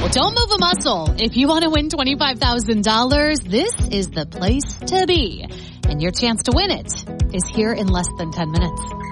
Well, don't move a muscle. If you want to win $25,000, this is the place to be. And your chance to win it is here in less than 10 minutes.